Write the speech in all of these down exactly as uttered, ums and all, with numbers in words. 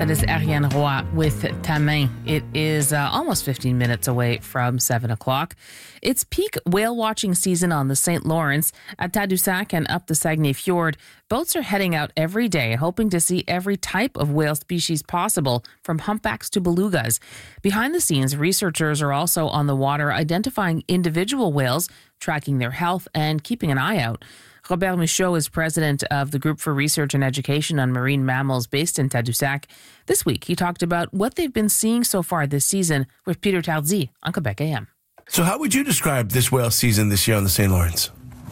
That is Ariane Roy with Ta Main. It is uh, almost fifteen minutes away from seven o'clock. It's peak whale watching season on the Saint Lawrence. At Tadoussac and up the Saguenay Fjord, boats are heading out every day, hoping to see every type of whale species possible, from humpbacks to belugas. Behind the scenes, researchers are also on the water identifying individual whales, tracking their health, and keeping an eye out. Robert Michaud is president of the Group for Research and Education on Marine Mammals based in Tadoussac. This week, he talked about what they've been seeing so far this season with Peter Tardy on Quebec A M. So how would you describe this whale season this year on the Saint Lawrence?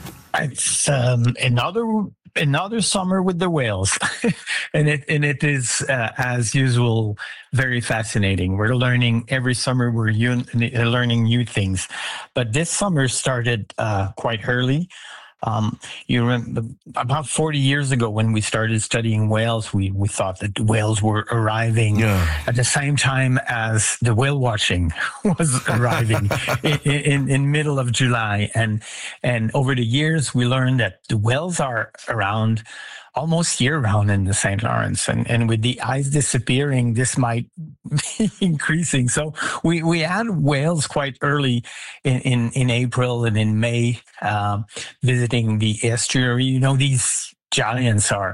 It's um, another another summer with the whales, and it and it is uh, as usual very fascinating. We're learning every summer. We're un- learning new things, but this summer started uh, quite early. Um, you remember about forty years ago when we started studying whales, we, we thought that whales were arriving yeah. at the same time as the whale watching was arriving in, in, in middle of July. And, and over the years, we learned that the whales are around almost year round in the Saint Lawrence. And, and with the ice disappearing, this might be increasing. So we, we had whales quite early in, in, in April and in May, um, visiting the estuary. You know, these giants are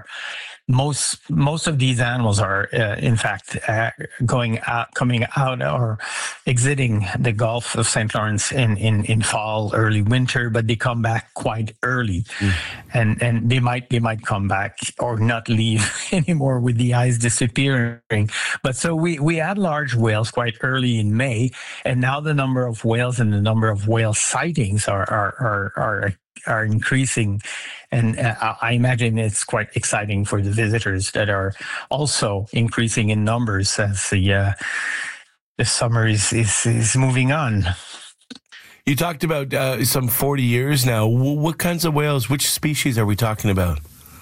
most most of these animals are uh, in fact uh, going out coming out or exiting the Gulf of Saint Lawrence in, in, in fall, early winter, but they come back quite early. Mm. and and they might they might come back or not leave anymore with the ice disappearing. But so we we had large whales quite early in May, and now the number of whales and the number of whale sightings are are are, are are increasing, and uh, I imagine it's quite exciting for the visitors that are also increasing in numbers as the uh, the summer is, is is moving on. You talked about uh, some forty years now. What kinds of whales, which species are we talking about?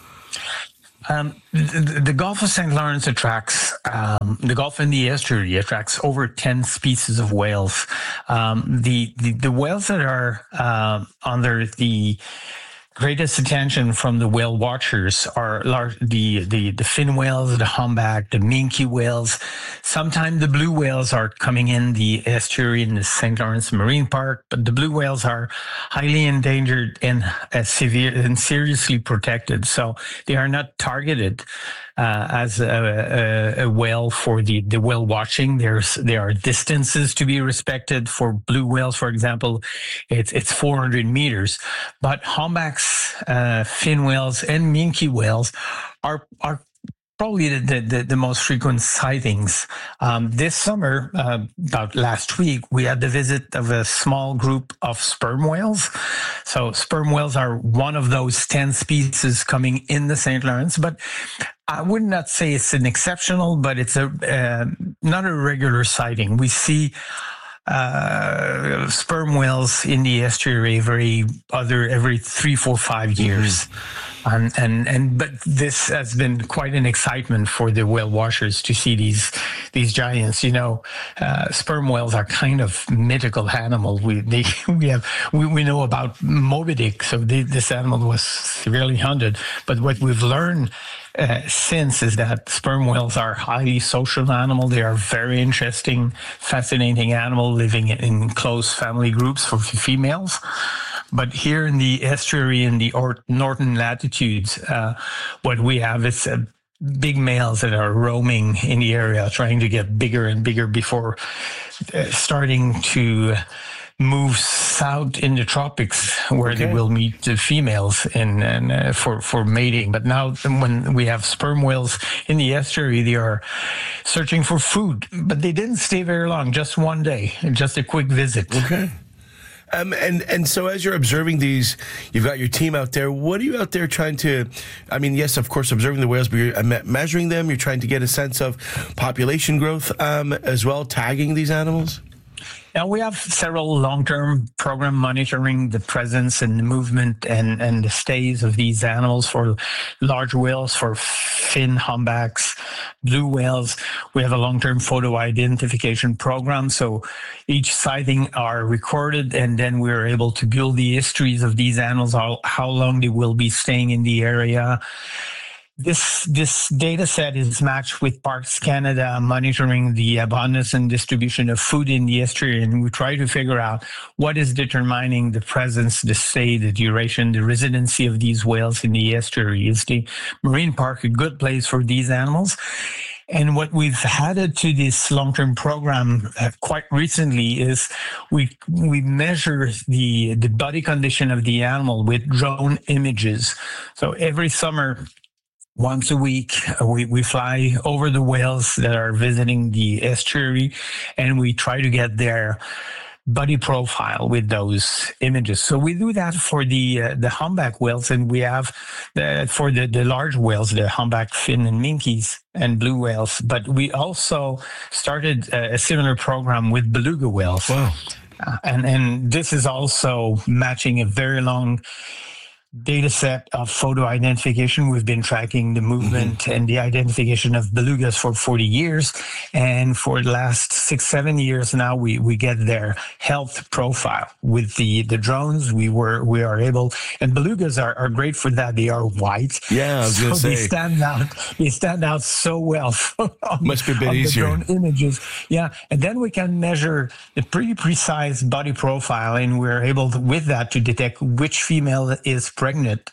Um, the, the Gulf of Saint Lawrence attracts, um, the Gulf and the estuary attracts over ten species of whales. Um, the, the, the whales that are uh, under the greatest attention from the whale watchers are large, the, the, the fin whales, the humpback, the minke whales. Sometimes the blue whales are coming in the estuary in the Saint Lawrence Marine Park, but the blue whales are highly endangered and uh, severe and seriously protected. So they are not targeted uh, as a, a, a whale for the, the whale watching. There's, there are distances to be respected. For blue whales, for example, it's, it's four hundred meters, but humpbacks, Uh, fin whales and minke whales are are probably the, the, the most frequent sightings. Um, this summer, uh, about last week, we had the visit of a small group of sperm whales. So sperm whales are one of those ten species coming in the Saint Lawrence, but I would not say it's an exceptional, but it's a uh, not a regular sighting. We see uh sperm whales in the estuary every other every three four five years. Mm-hmm. and and and but this has been quite an excitement for the whale watchers to see these these giants. You know, uh sperm whales are kind of mythical animal. We they we have we, we know about Moby Dick, so they, this animal was severely hunted, but what we've learned Uh, since is that sperm whales are highly social animal. They are very interesting, fascinating animal living in close family groups for females. But here in the estuary in the or- northern latitudes, uh, what we have is uh, big males that are roaming in the area, trying to get bigger and bigger before uh, starting to move south in the tropics, where okay. they will meet the females in, and uh, for for mating. But now, when we have sperm whales in the estuary, they are searching for food. But they didn't stay very long; just one day, just a quick visit. Okay. Um, and and so as you're observing these, you've got your team out there. What are you out there trying to? I mean, yes, of course, observing the whales, but you're me- measuring them. You're trying to get a sense of population growth um, as well, tagging these animals. Now, we have several long-term program monitoring the presence and the movement and, and the stays of these animals for large whales, for fin humpbacks, blue whales. We have a long-term photo identification program. So each sighting are recorded, and then we're able to build the histories of these animals, how, how long they will be staying in the area. This this data set is matched with Parks Canada monitoring the abundance and distribution of food in the estuary, and we try to figure out what is determining the presence, the stay, the duration, the residency of these whales in the estuary. Is the marine park a good place for these animals? And what we've added to this long-term program uh, quite recently is we we measure the the body condition of the animal with drone images. So every summer, once a week, we, we fly over the whales that are visiting the estuary, and we try to get their body profile with those images. So we do that for the uh, the humpback whales, and we have the, for the, the large whales, the humpback fin and minkies and blue whales. But we also started a, a similar program with beluga whales. Wow. Uh, and, and this is also matching a very long data set of photo identification. We've been tracking the movement mm-hmm. and the identification of belugas for forty years. And for the last six, seven years now, we, we get their health profile. With the, the drones, we were we are able, and belugas are, are great for that. They are white. Yeah, I was so going to say. They stand out, they stand out so well on, Must be a bit on easier. The drone images. Yeah, and then we can measure the pretty precise body profile, and we're able to, with that to detect which female is pregnant.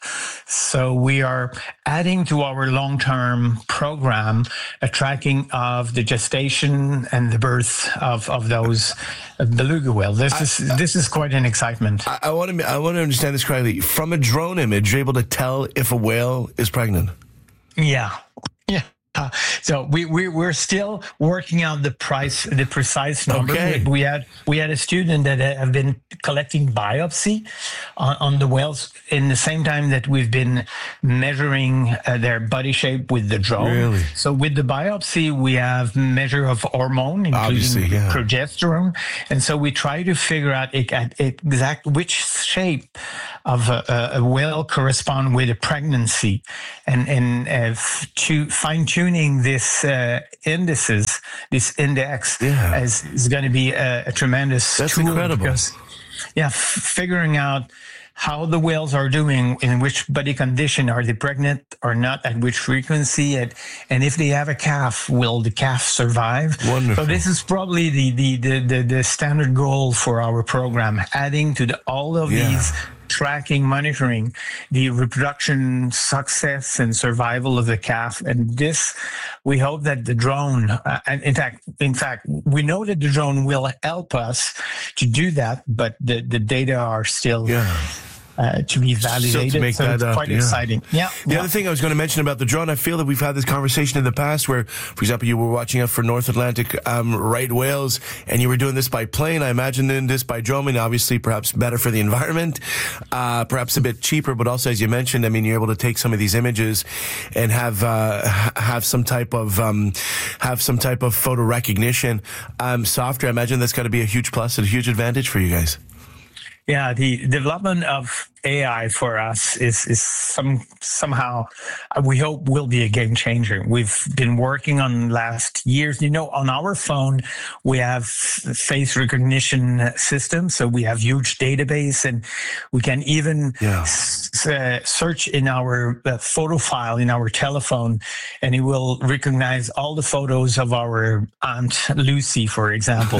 So we are adding to our long-term program a tracking of the gestation and the birth of, of those beluga whales. This I, is this is quite an excitement. I, I want to I want to understand this correctly. From a drone image, you're able to tell if a whale is pregnant. Yeah, yeah. Uh, so we, we we're still working out the price, the precise number. Okay. We had we had a student that have been collecting biopsy on, on the whales in the same time that we've been measuring uh, their body shape with the drone. Really? So with the biopsy, we have measure of hormone, including yeah. progesterone, and so we try to figure out exact which shape of a, a whale correspond with a pregnancy, and and uh, to fine tune. Tuning this uh, indices, this index, yeah. is, is going to be a, a tremendous That's tool. incredible. Because, yeah, f- figuring out how the whales are doing, in which body condition, are they pregnant or not, at which frequency, and, and if they have a calf, will the calf survive? Wonderful. So this is probably the the, the, the, the standard goal for our program, adding to the, all of yeah. these tracking, monitoring the reproduction success and survival of the calf. And this, we hope that the drone, uh, and in fact, in fact, we know that the drone will help us to do that, but the, the data are still yeah. Uh, to be validated. To make so that it's up, quite yeah. exciting. Yeah. The yeah. other thing I was going to mention about the drone, I feel that we've had this conversation in the past where, for example, you were watching out for North Atlantic um, right whales, and you were doing this by plane. I imagine doing this by drone, and obviously perhaps better for the environment, uh, perhaps a bit cheaper, but also, as you mentioned, I mean, you're able to take some of these images and have uh, have some type of um, have some type of photo recognition um, software. I imagine that's got to be a huge plus and a huge advantage for you guys. Yeah, the development of A I for us is is some somehow uh, we hope will be a game changer. We've been working on last years. You know, on our phone we have face recognition system, so we have huge database, and we can even yeah. s- uh, search in our uh, photo file in our telephone, and it will recognize all the photos of our Aunt Lucy, for example.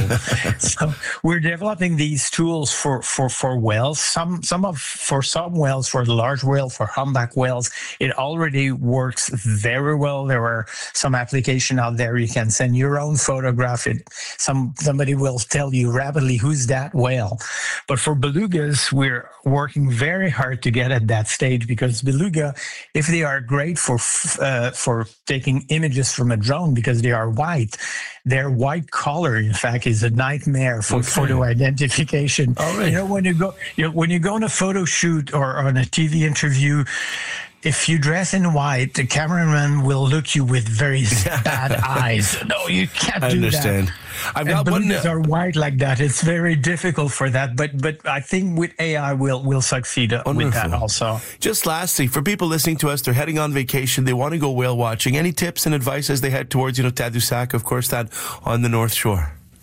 So we're developing these tools for for for whales. Some some of for some whales, for the large whale, for humpback whales, it already works very well. There are some application out there. You can send your own photograph. It some somebody will tell you rapidly who's that whale. But for belugas, we're working very hard to get at that stage, because beluga, if they are great for uh, for taking images from a drone because they are white, their white color, in fact, is a nightmare for okay. photo identification. All right. You know, when you go you know, when you go on a photo shoot or on a T V interview, if you dress in white, the cameraman will look you with very bad eyes. No, you can't I do understand. that. I've and got one. Belugas are white like that. It's very difficult for that. But but I think with A I, we'll we'll succeed uh, with that also. Just lastly, for people listening to us, they're heading on vacation. They want to go whale watching. Any tips and advice as they head towards, you know, Tadoussac, of course, that on the North Shore?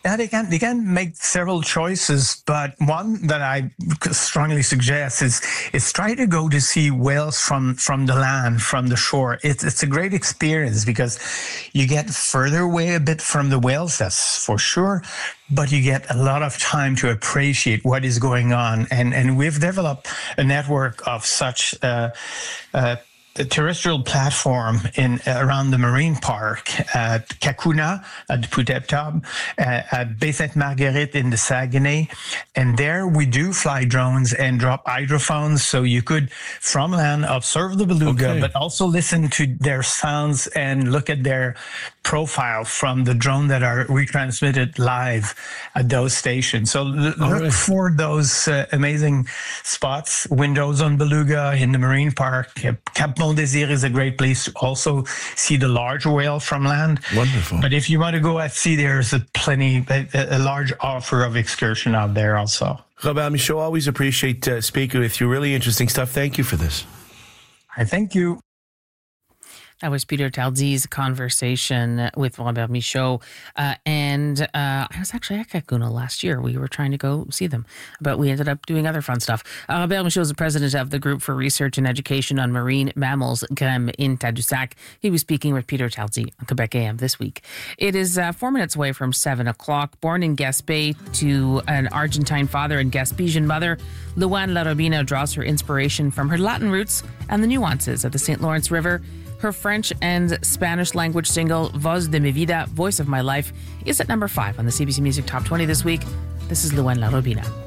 Yeah, they can they can make several choices, but one that I strongly suggest is is try to go to see whales from from the land, from the shore. It's it's a great experience because you get further away a bit from the whales, that's for sure, but you get a lot of time to appreciate what is going on. And and we've developed a network of such uh, uh, a terrestrial platform in around the marine park at Kakuna, at Pouteptop, uh, at Baie-Sainte-Marguerite in the Saguenay. And there we do fly drones and drop hydrophones. So you could, from land, observe the beluga, okay. but also listen to their sounds and look at their profile from the drone that are retransmitted live at those stations. So l- look right. for those uh, amazing spots, windows on beluga in the marine park. Cap Mont Désir is a great place to also see the large whale from land. Wonderful. But if you want to go at sea, there's a plenty, a, a large offer of excursion out there also. Robert Michaud, always appreciate uh, speaking with you. Really interesting stuff. Thank you for this. I thank you. That was Peter Taldy's conversation with Robert Michaud. Uh, and uh, I was actually at Kakuna last year. We were trying to go see them, but we ended up doing other fun stuff. Uh, Robert Michaud is the president of the Group for Research and Education on Marine Mammals, GREM, in Tadoussac. He was speaking with Peter Taldy on Quebec A M this week. It is uh, four minutes away from seven o'clock. Born in Gaspé to an Argentine father and Gaspésian mother, Luann Larobina draws her inspiration from her Latin roots and the nuances of the Saint Lawrence River. Her French and Spanish language single, Voz de mi vida, Voice of My Life, is at number five on the C B C Music Top twenty this week. This is Luann Larobina.